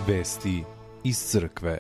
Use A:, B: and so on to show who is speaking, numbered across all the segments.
A: Vesti iz crkve.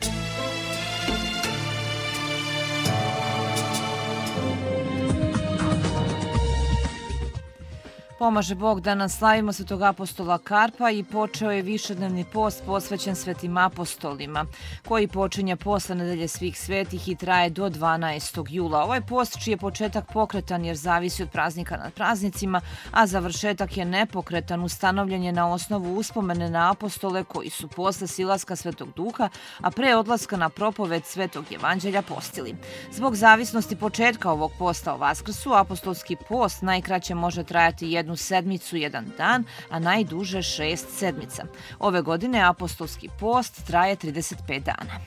B: Pomaže Bog da nas slavimo svetog apostola Karpa i počeo je višednevni post posvećen svetim apostolima, koji počinje posle nedelje svih svetih i traje do 12. jula. Ovaj post čiji je početak pokretan jer zavisi od praznika nad praznicima, a završetak je nepokretan, ustanovljen je na osnovu uspomene na apostole koji su posle silaska Svetog Duha, a pre odlaska na propoved Svetog Evanđelja postili. Zbog zavisnosti početka ovog posta o Vaskrsu, apostolski post najkraće može trajati jednu sedmicu, jedan dan, a najduže 6 sedmica. Ove godine apostolski post traje 35 dana.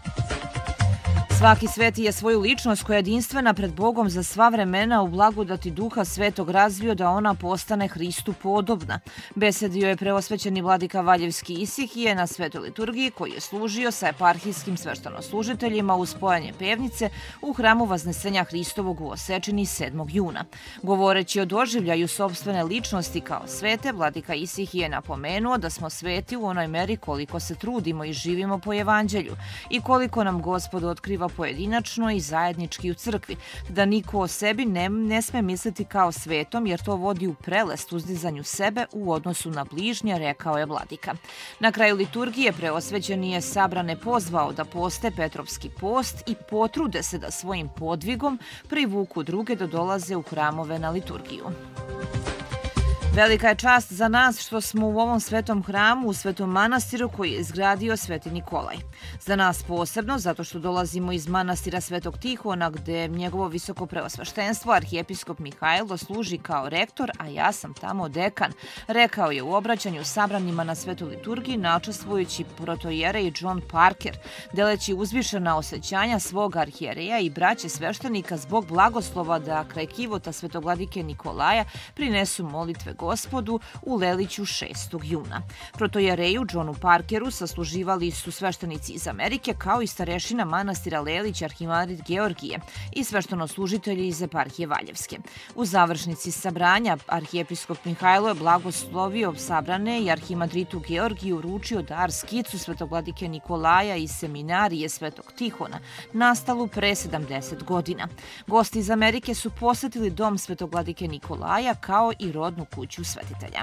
B: Svaki sveti je svoju ličnost koja je jedinstvena pred Bogom za sva vremena u blagodati Duha Svetog razvio da ona postane Hristu podobna. Besedio je preosvećeni vladika Valjevski Isihije na svetoj liturgiji koji je služio sa eparhijskim sveštenoslužiteljima uz spojanje pevnice u hramu Vaznesenja Hristovog u Osečini 7. juna. Govoreći o doživljaju sopstvene ličnosti kao svete, vladika Isihije je napomenuo da smo sveti u onoj meri koliko se trudimo i živimo po evanđelju i koliko nam Gospod otkriva pojedinačno i zajednički u crkvi, da niko o sebi ne sme misliti kao svetom jer to vodi u prelest uzdizanju sebe u odnosu na bližnje, rekao je vladika. Na kraju liturgije preosvećeni je sabrane pozvao da poste Petrovski post i potrude se da svojim podvigom privuku druge da dolaze u hramove na liturgiju. Velika je čast za nas što smo u ovom svetom hramu, u svetom manastiru koji je izgradio Sveti Nikolaj. Za nas posebno, zato što dolazimo iz manastira Svetog Tihona, gde njegovo visoko preosveštenstvo, arhijepiskop Mihajlo, služi kao rektor, a ja sam tamo dekan, rekao je u obraćanju sabranima na svetoj liturgiji, načestvujući protojerej John Parker, deleći uzvišena osjećanja svog arhijereja i braće sveštenika zbog blagoslova da kraj kivota svetog vladike Nikolaja prinesu molitve Gospodu u Leliću 6. juna. Protojereju Johnu Parkeru sasluživali su sveštenici iz Amerike kao i starešina manastira Lelić arhimarit Georgije i sveštenoslužitelji iz eparhije Valjevske. U završnici sabranja arhijepiskop Mihajlo je blagoslovio sabrane i arhimadritu Georgiju uručio dar skicu svetog vladike Nikolaja iz seminarije Svetog Tihona, nastalu pre 70 godina. Gosti iz Amerike su posetili dom svetog vladike Nikolaja kao i rodnu kuću svetitelja.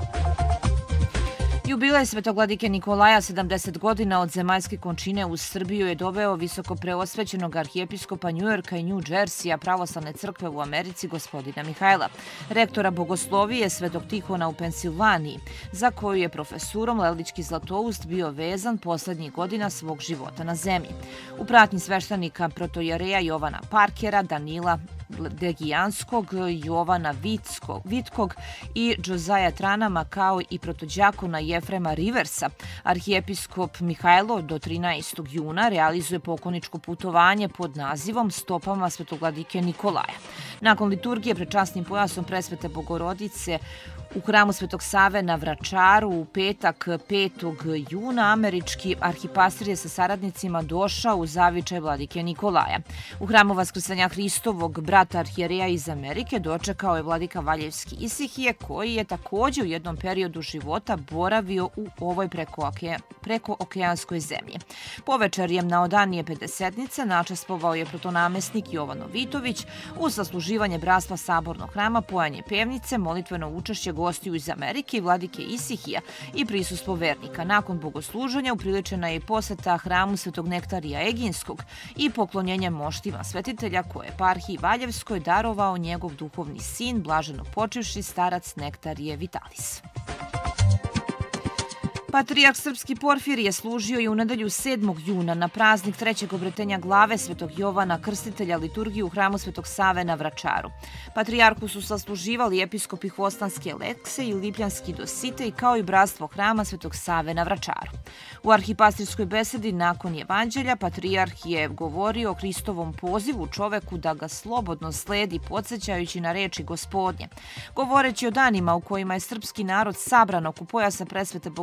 B: Jubilej svetog vladike Nikolaja 70 godina od zemaljske končine u Srbiju je doveo visoko preosvećenog arhijepiskopa Njujorka i New Jersija pravoslavne crkve u Americi gospodina Mihajla, rektora bogoslovije Svetog Tihona u Pensilvaniji, za koju je profesurom Lelički Zlatoust bio vezan poslednjih godina svog života na zemlji. U pratnji sveštenika protojereja Jovana Parkera, Danila Degijanskog, Jovana Vitkog i Džozaja Tranama kao i protođakona Jefrema Riversa, arhijepiskop Mihajlo do 13. juna realizuje pokloničko putovanje pod nazivom Stopama svetog vladike Nikolaja. Nakon liturgije pred časnim pojasom presvete Bogorodice u hramu Svetog Save na Vračaru u petak 5. juna američki arhipastir je sa saradnicima došao u zavičaj vladike Nikolaja. U hramu Vaskrsenja Hristovog brata arhijereja iz Amerike dočekao je vladika Valjevski Isihije koji je takođe u jednom periodu života boravio u ovoj prekookeanskoj zemlji. Povečerjem na odanije pedesetnice načestvovao je protonamestnik Jovano Vitović uz sasluživanje bratstva Sabornog hrama, pojanje pevnice, molitveno učešće gostiju iz Amerike i vladike Isihija i prisustvo vernika. Nakon bogosluženja upriličena je i poseta hramu Svetog Nektarija Eginskog i poklonjenje moštima svetitelja koje je eparhiji Valjevskoj darovao njegov duhovni sin, blaženo počivši starac Nektarije Vitalis. Patrijarh srpski Porfirije je služio i u nedelju 7. juna na praznik trećeg obretenja glave svetog Jovana Krstitelja liturgiju u hramu Svetog Save na Vračaru. Patrijarhu su sasluživali episkopi Hvostanske Lekse i Lipljanski Dositej kao i bratstvo hrama Svetog Save na Vračaru. U arhipastirskoj besedi nakon evanđelja patrijarh je govorio o Hristovom pozivu čoveku da ga slobodno sledi podsjećajući na reči Gospodnje. Govoreći o danima u kojima je srpski narod sabran oko pojasa presvete